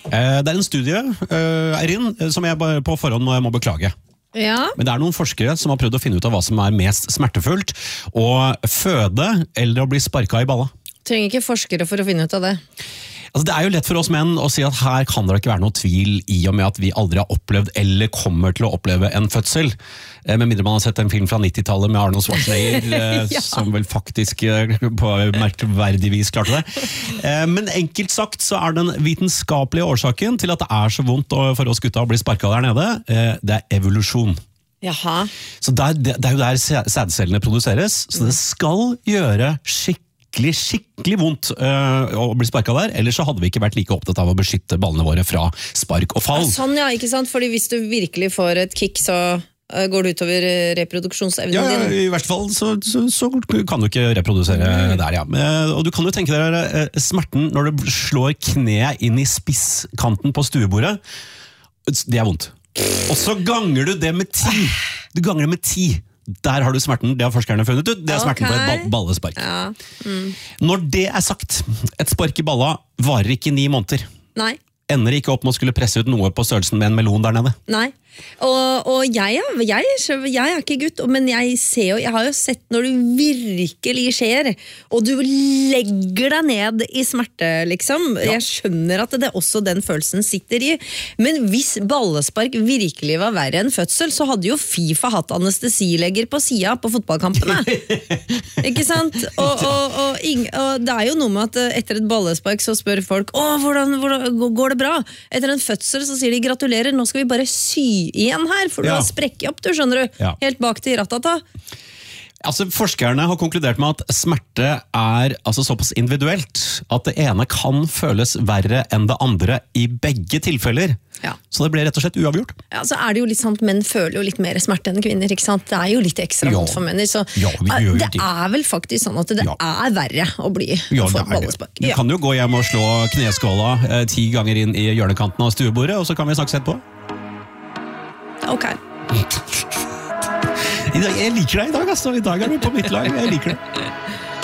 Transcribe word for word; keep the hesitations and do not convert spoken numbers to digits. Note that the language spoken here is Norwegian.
Eh, Det er en studie, eh, Eirin, som jeg bare på forhånd må, må beklage. Ja. Men det er noen forskere som har prøvd å finne ut av hva som er mest smertefullt, å føde eller å bli sparket i balla. Trenger ikke forskere for å finne ut av det. Altså, det er jo lett for oss menn å si at her kan det ikke være noe tvil i og med at vi aldri har opplevd eller kommer til å oppleve en fødsel. Eh, Med mindre man har sett en film fra nittitallet med Arnold Schwarzenegger, eh, Ja. som vel faktisk eh, på merkverdig vis klarte det. Eh, Men enkelt sagt så er den vitenskapelige årsaken til at det er så vondt å- for oss gutta å bli sparket der nede, eh, det er evolusjon. Jaha. Så der, det, det er jo der sæ- sædcellene produseres, så det skal gjøre skikkelig skikkelig, skikkelig vondt øh, å bli sparket der, ellers så hadde vi ikke vært like opptatt av å beskytte ballene våre fra spark og fall. Ja, sånn ja, ikke sant? Fordi hvis du virkelig får et kick, så uh, går det utover uh, reproduksjonsevnen Ja, din. i hvert fall så, så, så kan du ikke reprodusere mm. der, ja. Men, og du kan jo tenke deg eh, smerten når du slår kneet inn i spisskanten på stuebordet. Det er vondt. Og så ganger du det med ti. Du ganger det med ti. Der har du smerten, det har forskerne funnet ut. Det er smerten Ok. på et ba- ballespark. Ja. Mm. Når det er sagt, et spark i balla varer ikke ni måneder. Nei. Ender ikke opp med å skulle presse ut noe på størrelsen med en melon der nede. Nei. Og, og jeg, er- jeg, er- jeg er ikke gutt, men jeg, ser jo, jeg har jo sett når det virkelig skjer, og du legger deg ned i smerte, liksom. Ja. Jeg skjønner at det også den følelsen sitter i. Men hvis ballespark virkelig var verre enn fødsel, så hadde jo FIFA hatt anestesilegger på sida på fotballkampene. Ikke sant? Og, og, og, ing, og det er jo noe med at etter et ballespark så spør folk, å, hvordan, hvordan går det bra? Etter en fødsel så sier de gratulerer, nå skal vi bare sy igjen her, for du Ja. har sprekket opp, du skjønner du, Ja. helt bak til rattata. Altså, forskerne har konkludert med at smerte er altså, såpass individuelt at det ene kan føles verre enn det andre i begge tilfeller. Ja. Så det ble rett og slett uavgjort. Ja, så er det jo litt sant, menn føler jo litt mer smerte enn kvinner, ikke sant? Det er jo litt ekstra Ja. vondt for menn, så Ja, vi eh, gjør jo det det. er vel faktisk sånn at det Ja. er verre å bli Ja, få det et er det. ballespark. Du Ja. kan jo gå hjem og slå kneskåla eh, ti ganger inn i hjørnekanten av stuebordet, og så kan vi snakke etterpå. Ok. I dag, jeg liker deg i dag, altså. I dag er du på mitt lag. Jeg liker det.